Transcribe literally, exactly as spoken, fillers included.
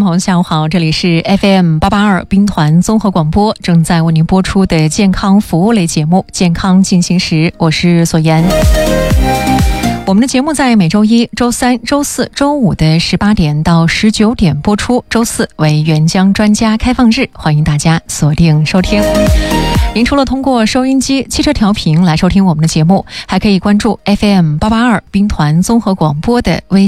朋友，下午好，这里是 F M 八八二兵团综合广播，正在为您播出的健康服务类节目《健康进行时》，我是索言。我们的节目在每周一、周三、周四周五的十八点到十九点播出，周四为援疆专家开放日，欢迎大家锁定收听。您除了通过收音机、汽车调频来收听我们的节目，还可以关注 F M 八八二兵团综合广播的微